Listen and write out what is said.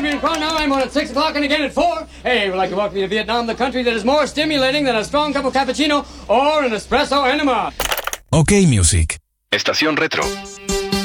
Jimmy Cron now. I'm on at 6 o'clock and again at 4. Hey, we'd like to welcome you to Vietnam, the country that is more stimulating than a strong cup of cappuccino or an espresso enema. OK Music. Estación Retro.